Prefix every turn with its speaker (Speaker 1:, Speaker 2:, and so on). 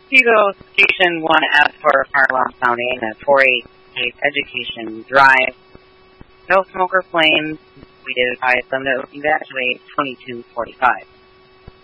Speaker 1: Hugo Station 1F for Farmland County and a 488 Education Drive. No smoker flames. We did advise them to evacuate 2245.